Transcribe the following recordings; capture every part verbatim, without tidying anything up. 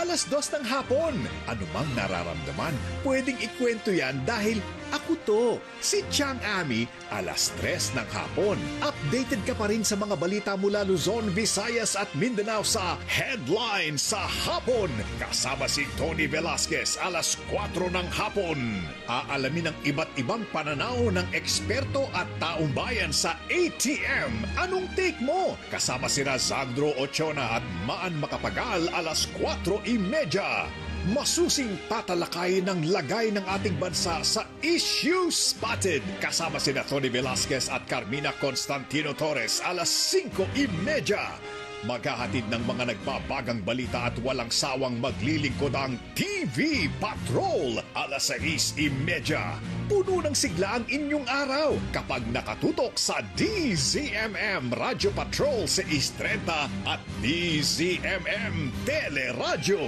alas dos ng hapon. Ano mang nararamdaman, pwedeng ikwento yan dahil ako to, si Chang Ami, alas tres ng hapon. Updated ka pa rin sa mga balita mula Luzon, Visayas at Mindanao sa Headline sa Hapon. Kasama si Tony Velasquez, alas kwatro ng hapon. Aalamin ang iba't ibang pananaw ng eksperto at taong bayan sa A T M. Anong take mo? Kasama si Razandro Ochona at Maan Makapagal, alas kwatro imedya. Masusing tatalakay ng lagay ng ating bansa sa Issue Spotted. Kasama sina Tony Velasquez at Carmina Constantino Torres, alas singko imedya. Maghahatid ng mga nagbabagang balita at walang sawang maglilingkod ang T V Patrol, alas sais imedya. Puno ng sigla ang inyong araw kapag nakatutok sa D Z M M Radio Patrol sa Istrenta at D Z M M Teleradyo.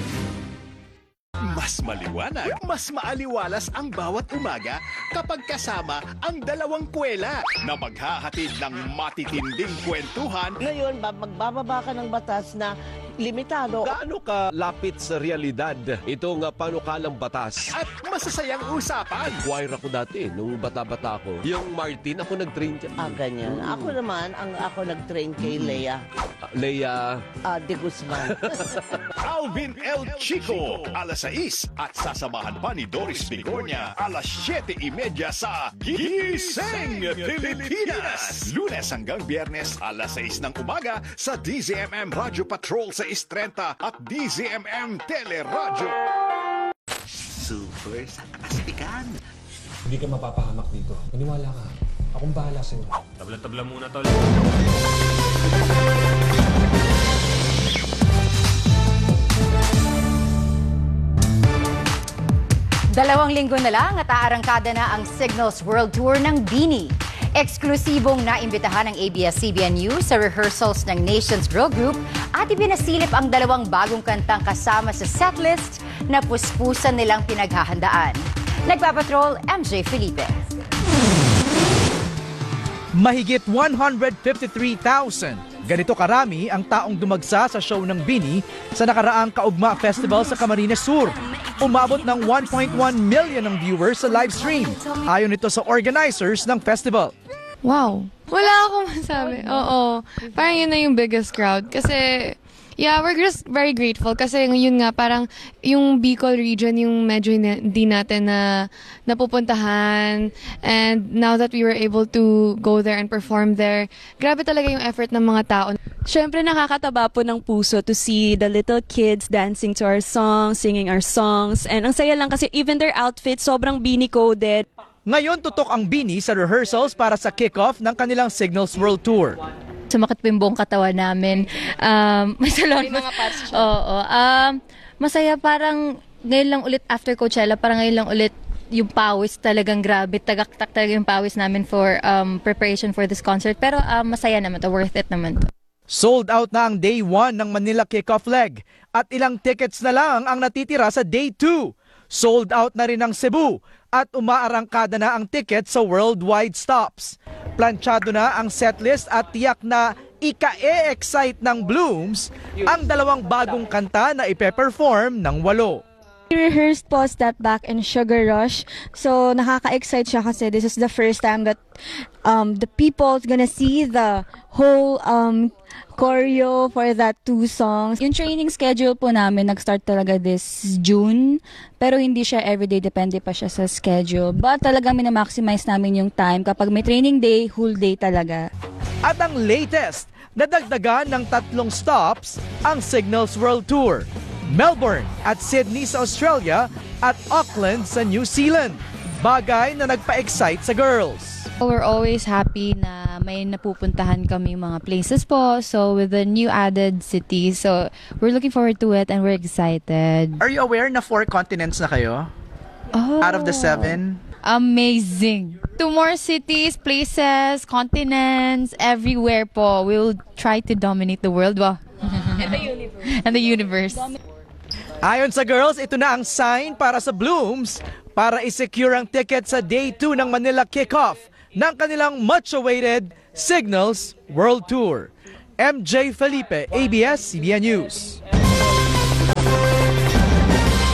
Mas maliwanag, mas maaliwalas ang bawat umaga kapag kasama ang dalawang kwela na maghahatid ng matitinding kwentuhan. Ngayon, magbababa ka ng batas na limitado. Gaano ka lapit sa realidad itong uh, panukalang batas? At masasayang usapan. Choir ako dati, nung bata-bata ako. Yung Martin, ako nag-train dyan. Ah, ganyan. Hmm. Ako naman, ang ako nag-train kay Lea. Uh, Lea. Uh, de Guzman. Alvin El Chico, alas sais. At sasamahan pa ni Doris Bigornia, alas siyete imedya sa Gising Pilipinas. Lunes hanggang Biyernes, alas sais ng umaga sa D Z M M Radio Patrol sa Istrenta at D Z M M Teleradyo. Super sa katastikan. Hindi ka mapapahamak dito. Maniwala ka. Akong bahala sa'yo. Tabla-tabla muna, tol. Dalawang linggo na lang at aarangkada na ang Signals World Tour ng BINI. Eksklusibong naimbitahan ng A B S C B N News sa rehearsals ng Nations Girl Group at ibinasilip ang dalawang bagong kantang kasama sa setlist na puspusan nilang pinaghahandaan. Nagpapatrol, M J Felipe. Mahigit one hundred fifty-three thousand. Ganito karami ang taong dumagsa sa show ng BINI sa nakaraang Kaugma Festival sa Camarines Sur. Umabot ng one point one million ang viewers sa live stream. Ayon ito sa organizers ng festival. Wow! Wala akong masabi. Oo. Parang yun na yung biggest crowd. Kasi, yeah, we're just very grateful. Kasi yun nga, parang yung Bicol region, yung medyo hindi natin na napupuntahan. And now that we were able to go there and perform there, grabe talaga yung effort ng mga tao. Siyempre nakakataba po ng puso to see the little kids dancing to our songs, singing our songs. And ang saya lang kasi even their outfits, sobrang BINI-coded. Ngayon tutok ang BINI sa rehearsals para sa kick-off ng kanilang Signals World Tour. Sumakit po yung buong katawan namin. Um, masalon, May mga parts siya. Oo. Um, masaya parang ngayon lang ulit after Coachella, parang ngayon lang ulit yung pawis talagang grabe. Tagaktak talaga yung pawis namin for um, preparation for this concert. Pero um, masaya naman to, worth it naman to. Sold out na ang day one ng Manila Kickoff Leg at ilang tickets na lang ang natitira sa day two. Sold out na rin ang Cebu at umaarangkada na ang ticket sa worldwide stops. Planchado na ang setlist at tiyak na ika-e-excite ng Blooms ang dalawang bagong kanta na ipe-perform ng walo. We rehearsed po Step Back and Sugar Rush. So nakaka-excite siya kasi this is the first time that um, the people's gonna see the whole um, choreo for that two songs. Yung training schedule po namin nag-start talaga this June, pero hindi siya everyday, depende pa siya sa schedule. But talagang minamaximize namin yung time. Kapag may training day, whole day talaga. At ang latest, nadagdagan ng tatlong stops ang Signals World Tour. Melbourne at Sydney sa Australia at Auckland sa New Zealand. Bagay na nagpa-excite sa girls. We're always happy na may napupuntahan kami mga places po. So with the new added cities, so we're looking forward to it and we're excited. Are you aware na four continents na kayo? Oh. Out of the seven? Amazing. Two more cities, places, continents, everywhere po. We'll try to dominate the world. Wow. And the universe. And the universe. Ayon sa girls, ito na ang sign para sa Blooms para i-secure ang ticket sa Day two ng Manila Kickoff ng kanilang much-awaited Signals World Tour. M J Felipe, A B S C B N News.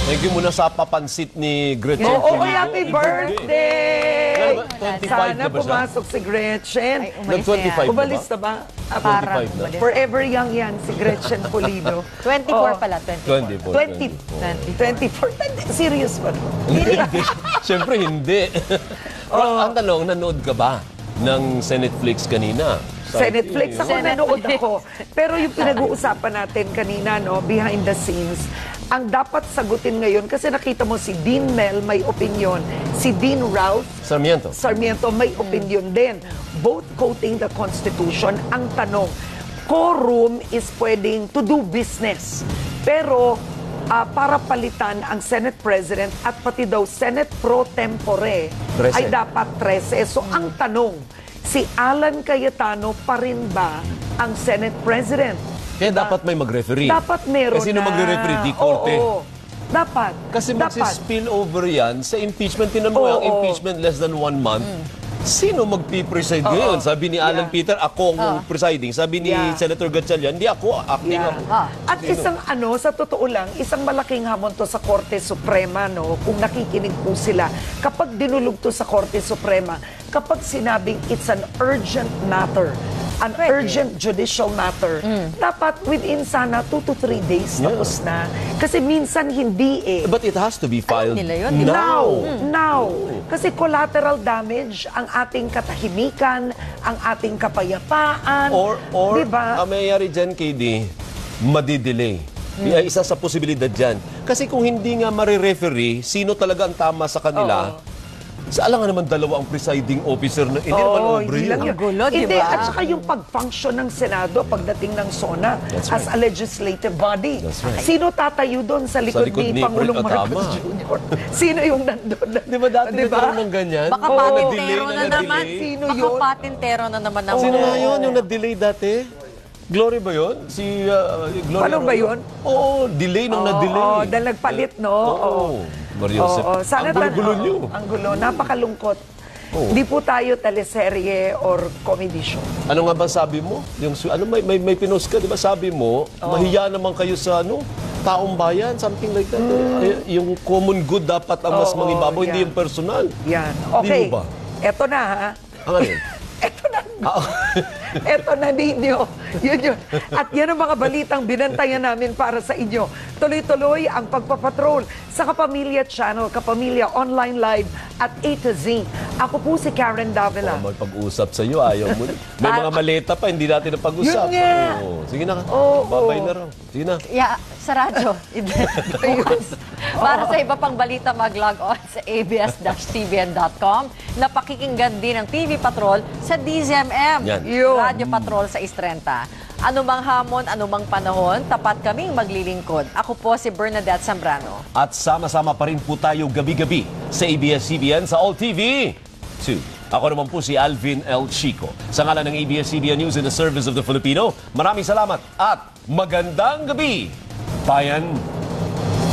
Thank you muna sa papansit ni Gretchen. Oo, Pulido. happy birthday! Ano ba? twenty-five Sana na ba siya? pumasok si Gretchen. Ay, umalis na Nag-twenty-five yan. na ba? Umalis na ba? Ah, Parang twenty-five na. umalis. Forever young yan, si Gretchen Pulido. twenty-four Oo. pala, twenty-four. twenty-four. twenty. twenty-four. Serious ba? Hindi. Siyempre hindi. Pero ang tanong, nanood ka ba ng Senetflix kanina? Senate Flix. Ako Senate nanood Flix. ako. Pero yung pinag-uusapan natin kanina, no, behind the scenes, ang dapat sagutin ngayon, kasi nakita mo si Dean Mel may opinion, si Dean Ralph Sarmiento. Sarmiento may opinion din. Both quoting the Constitution. Ang tanong, quorum is pwedeng to do business. Pero ah, para palitan ang Senate President at pati daw Senate Pro Tempore Trese. ay dapat trese. So ang tanong, si Alan Cayetano pa rin ba ang Senate President? Kaya dapat may mag-referee. Dapat meron Kasi sino na. magre-referee? Di korte. Oo, dapat. Kasi dapat. magsispill over yan sa impeachment. Tinan mo, Oo. ang impeachment less than one month. Sino magpipreside ngayon? Sabi ni Alan Yeah. Peter, ako ang presiding. Sabi ni Yeah. Senator Gatchalian, hindi ako, acting Yeah. ako. At isang ano, sa totoo lang, isang malaking hamon to sa Korte Suprema, no? Kung nakikinig po sila, kapag dinulog to sa Korte Suprema, kapag sinabing it's an urgent matter, an urgent judicial matter, dapat within sana two to three days tapos na. Kasi minsan hindi eh. But it has to be filed nila yun, di ba? Now, now. Kasi collateral damage ang ating katahimikan, ang ating kapayapaan. Or, or diba? ang mayayari dyan, K D, madidelay. Yung isa sa posibilidad dyan. Kasi kung hindi nga marireferee, sino talaga ang tama sa kanila, sa alam nga naman dalawa ang presiding officer na hindi naman Oo, obre hindi yun. lang yun. Ang gulo, di Hindi, ba? at saka yung pag-function ng Senado pagdating ng SONA That's as right. a legislative body. That's right. Sino tatayo doon sa likod, likod ni ni Pangulong President Marcos Tama. Junior? Sino yung nandun? Di ba dati Di ba? nagkaroon ng ganyan? Baka Oo, patintero na-delay na, na naman. na-delay. Sino Baka yun? patintero na naman ng Sino nga yun? Yung na-delay dati? Glory ba yun? Si uh, Gloria Paano ba Arroyo? yun? Oo, delay nung na-delay. Oo, dahil nagpalit, no? Oo. Mario Josep. Oo, sana Ang gulo-gulo tan- nyo. oo, Ang gulo. Napakalungkot. Oo. Hindi po tayo teleserye or comedy show. Ano nga ba sabi mo? Yung, su- ano, may, may, may pinost ka, di ba? Sabi mo, mahiya naman kayo sa ano, taong bayan, something like that. Ay, yung common good dapat ang mas Oo, mangibabaw, hindi yeah. yung personal. Yan. Di Okay. mo ba? Eto na, ha? Ang ano yun? Eto na. Ah, Eto na ninyo. Yun yun. At yan ang mga balitang binantayan namin para sa inyo. Tuloy-tuloy ang pagpapatrol sa Kapamilya Channel, Kapamilya Online Live at A to Z. Ako po si Karen Davila. may pag-usap sa iyo, ayaw mo. May mga maleta pa, hindi natin napag-usap. Yun nga. Oo. Sige na. Oo. Babay na raw. Sige na. Yeah, sa radyo. Bukas. Para sa iba pang balita, mag-log on sa a b s dash t v n dot com. Napakikinggan din ang T V Patrol sa D Z M M. Yan. Yun. Radio Patrol sa Istrenta. Anumang hamon, anumang panahon, tapat kaming maglilingkod. Ako po si Bernadette Zambrano. At sama-sama pa rin po tayo gabi-gabi sa A B S C B N sa All T V two. Ako naman po si Alvin L. Chico. Sa ngalan ng A B S C B N News in the service of the Filipino, maraming salamat at magandang gabi, bayan.